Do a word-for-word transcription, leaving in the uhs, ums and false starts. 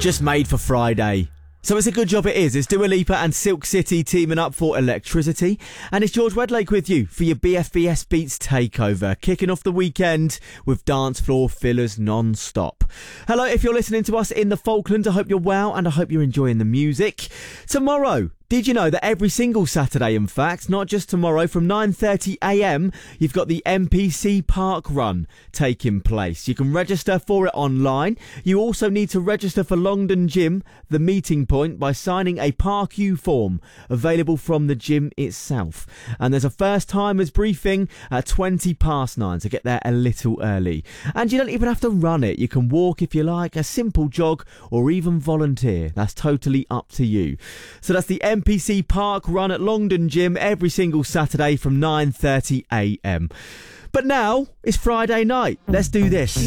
Just made for Friday. So it's a good job it is. It's Dua Lipa and Silk City teaming up for Electricity. And it's George Wedlake with you for your B F B S Beats Takeover. Kicking off the weekend with dance floor fillers non-stop. Hello, if you're listening to us in the Falklands, I hope you're well and I hope you're enjoying the music. Tomorrow, did you know that every single Saturday, in fact, not just tomorrow, from nine thirty a m, you've got the N P C Park Run taking place. You can register for it online. You also need to register for Longdon Gym, the meeting point, by signing a Park U form available from the gym itself. And there's a first timers briefing at twenty past nine, so get there a little early. And you don't even have to run it. You can walk if you like, a simple jog, or even volunteer. That's totally up to you. So that's the N P C Park Run at Longdon Gym every single Saturday from nine thirty a m. But now it's Friday night. Let's do this.